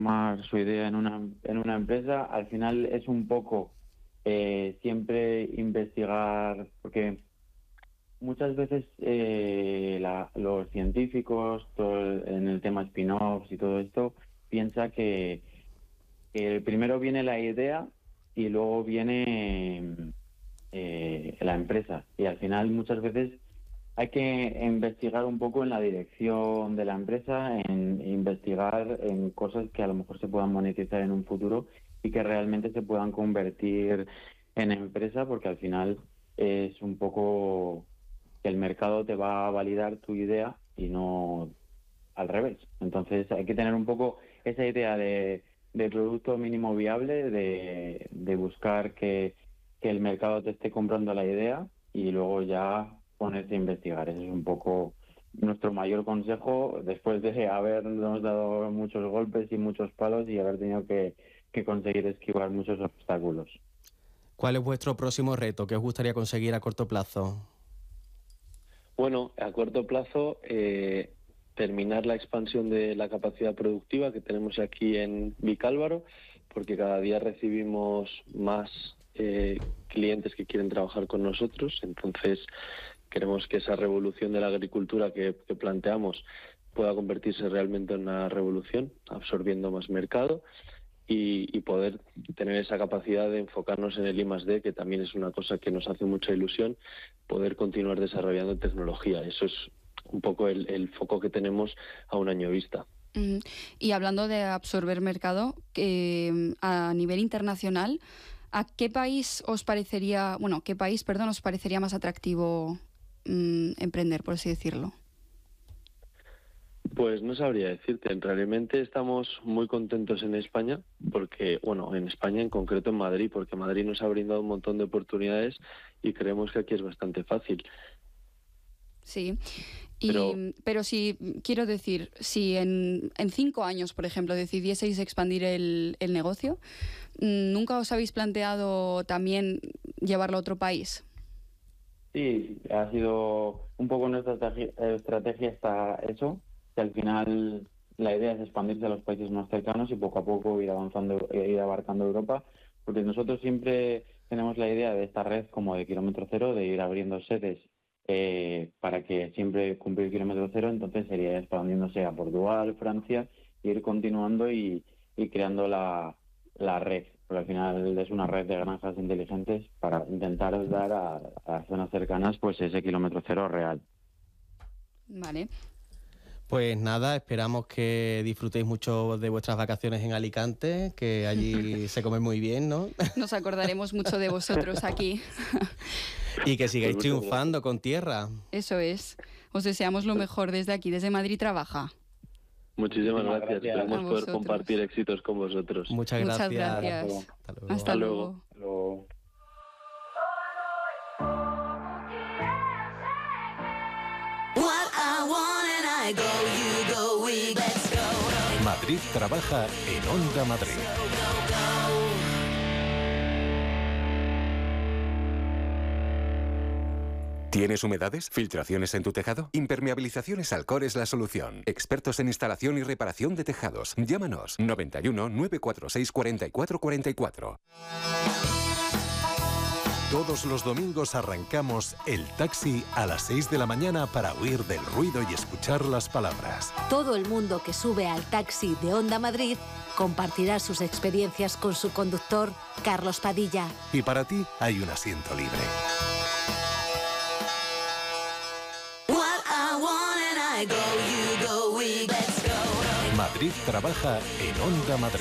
transformar su idea en una empresa, al final es un poco siempre investigar, porque muchas veces los científicos, en el tema spin-offs y todo esto, piensa que primero viene la idea y luego viene la empresa. Y al final muchas veces hay que investigar un poco en la dirección de la empresa, en investigar en cosas que a lo mejor se puedan monetizar en un futuro y que realmente se puedan convertir en empresa, porque al final es un poco que el mercado te va a validar tu idea y no al revés. Entonces hay que tener un poco esa idea de producto mínimo viable, de buscar que el mercado te esté comprando la idea y luego ya ponerte a investigar. Ese es un poco nuestro mayor consejo después de habernos dado muchos golpes y muchos palos y haber tenido que conseguir esquivar muchos obstáculos. ¿Cuál es vuestro próximo reto? ¿Qué os gustaría conseguir a corto plazo? Bueno, a corto plazo, terminar la expansión de la capacidad productiva que tenemos aquí en Vicálvaro, porque cada día recibimos más clientes que quieren trabajar con nosotros. Entonces, queremos que esa revolución de la agricultura que planteamos pueda convertirse realmente en una revolución, absorbiendo más mercado y poder tener esa capacidad de enfocarnos en el I+D, que también es una cosa que nos hace mucha ilusión, poder continuar desarrollando tecnología. Eso es un poco el foco que tenemos a un año vista. Y hablando de absorber mercado, a nivel internacional, ¿a qué país os parecería más atractivo emprender, por así decirlo? Pues no sabría decirte. Realmente estamos muy contentos en España, porque, bueno, en España en concreto en Madrid, porque Madrid nos ha brindado un montón de oportunidades y creemos que aquí es bastante fácil. Sí, pero si, quiero decir, si en 5 años, por ejemplo, decidieseis expandir el negocio, ¿nunca os habéis planteado también llevarlo a otro país? Sí, ha sido un poco nuestra estrategia está eso, que al final la idea es expandirse a los países más cercanos y poco a poco ir avanzando, ir abarcando Europa, porque nosotros siempre tenemos la idea de esta red como de kilómetro cero, de ir abriendo sedes para que siempre cumplir kilómetro cero. Entonces sería expandiéndose a Portugal, Francia, ir continuando y creando la red, porque al final es una red de granjas inteligentes para intentar dar a las zonas cercanas pues ese kilómetro cero real. Vale. Pues nada, esperamos que disfrutéis mucho de vuestras vacaciones en Alicante, que allí se come muy bien, ¿no? Nos acordaremos mucho de vosotros aquí. Y que sigáis triunfando con tierra. Eso es. Os deseamos lo mejor desde aquí, desde Madrid Trabaja. Muchísimas gracias. Esperamos poder compartir éxitos con vosotros. Muchas gracias. Hasta luego. Hasta luego. Madrid Trabaja en Onda Madrid. ¿Tienes humedades? ¿Filtraciones en tu tejado? Impermeabilizaciones Alcor es la solución. Expertos en instalación y reparación de tejados. Llámanos 91 946 44 44. Todos los domingos arrancamos el taxi a las 6 de la mañana para huir del ruido y escuchar las palabras. Todo el mundo que sube al taxi de Onda Madrid compartirá sus experiencias con su conductor, Carlos Padilla. Y para ti hay un asiento libre. Madrid Trabaja en Onda Madrid.